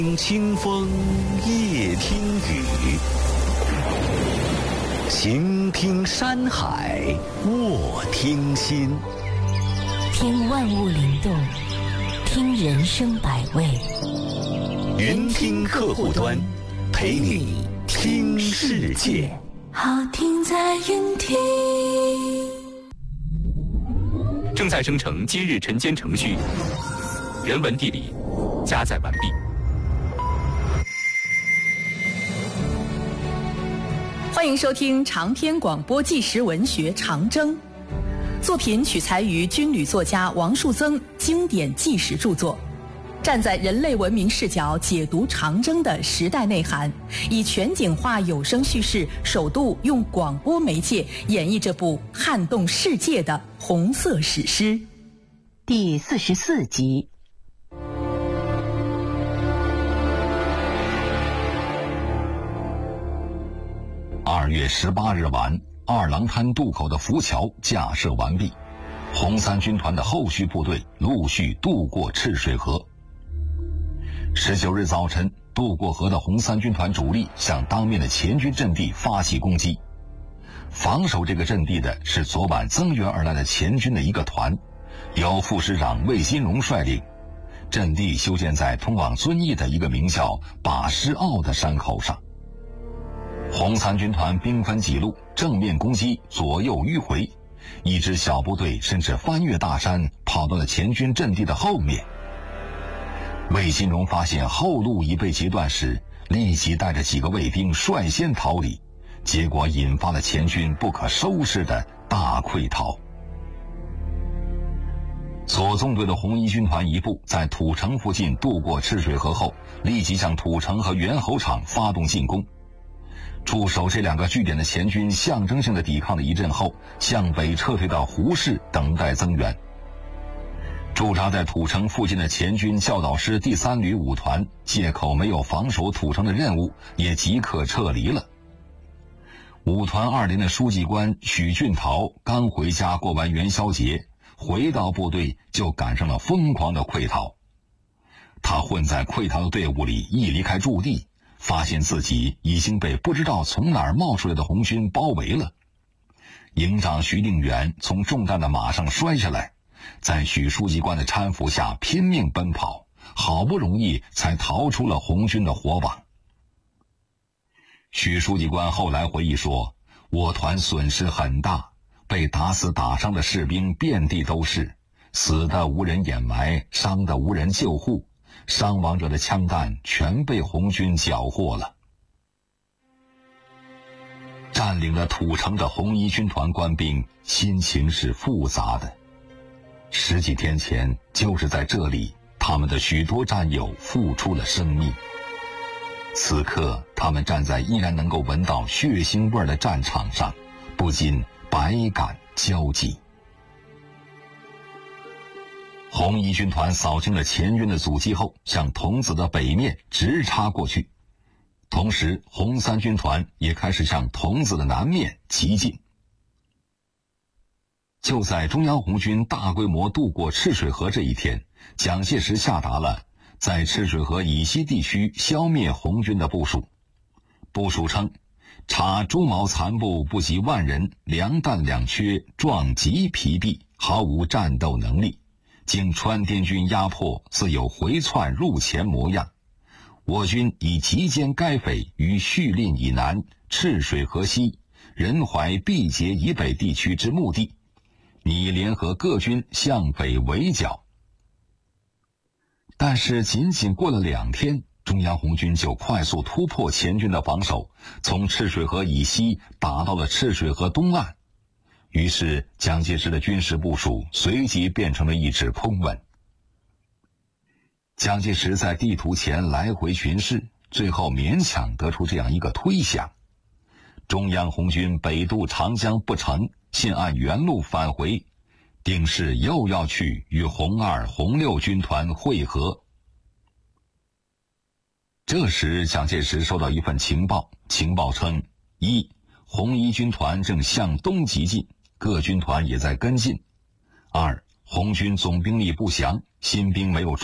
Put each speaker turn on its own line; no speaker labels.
听清风，夜听雨，行听山海，卧听心。
听万物灵动，听人生百味。
云听客户端，陪你听世界。
好听在云听。
正在生成今日晨间程序，人文地理加载完毕。
欢迎收听长篇广播纪实文学《长征》，作品取材于军旅作家王树增经典纪实著作，站在人类文明视角解读长征的时代内涵，以全景化有声叙事，首度用广播媒介演绎这部撼动世界的红色史诗。
第44集。
2月18日晚，二郎滩渡口的浮桥架设完毕，红三军团的后续部队陆续渡过赤水河。19日早晨，渡过河的红三军团主力向当面的前军阵地发起攻击。防守这个阵地的是昨晚增援而来的前军的一个团，由副师长魏新荣率领。阵地修建在通往遵义的一个名叫把师坳的山口上。红三军团兵分几路，正面攻击，左右迂回，一支小部队甚至翻越大山，跑到了前军阵地的后面。魏新荣发现后路已被截断时，立即带着几个卫兵率先逃离，结果引发了前军不可收拾的大溃逃。左纵队的红一军团一部在土城附近渡过赤水河后，立即向土城和猿猴场发动进攻。驻守这两个据点的前军象征性的抵抗了一阵后，向北撤退到胡市等待增援。驻扎在土城附近的前军教导师第3旅5团借口没有防守土城的任务，也即刻撤离了。5团2连的书记官许俊桃刚回家过完元宵节，回到部队就赶上了疯狂的溃逃。他混在溃逃的队伍里，一离开驻地，发现自己已经被不知道从哪儿冒出来的红军包围了。营长徐定远从中弹的马上摔下来，在许书记官的搀扶下拼命奔跑，好不容易才逃出了红军的火网。许书记官后来回忆说，我团损失很大，被打死打伤的士兵遍地都是，死的无人掩埋，伤的无人救护，伤亡者的枪弹全被红军缴获了。占领了土城的红一军团官兵心情是复杂的。10几天前，就是在这里，他们的许多战友付出了生命。此刻，他们站在依然能够闻到血腥味的战场上，不禁百感交集。红一军团扫清了前军的阻击后，向桐梓的北面直插过去，同时红三军团也开始向桐梓的南面急进。就在中央红军大规模渡过赤水河这一天，蒋介石下达了在赤水河以西地区消灭红军的部署。部署称，查朱毛残部不及10000人，粮弹两缺，壮极疲弊，毫无战斗能力，经川滇军压迫，似有回窜入前模样。我军已急歼该匪于叙令以南、赤水河西、仁怀毕节以北地区之目的，拟联合各军向北围剿。但是仅仅过了2天，中央红军就快速突破前军的防守，从赤水河以西打到了赤水河东岸。于是蒋介石的军事部署随即变成了一纸空文。蒋介石在地图前来回巡视，最后勉强得出这样一个推想：中央红军北渡长江不成，现按原路返回，定是又要去与红2、红6军团会合。这时蒋介石收到一份情报，情报称：1. 红一军团正向东急进，各军团也在跟进； 2. 红军总兵力不详，新兵没有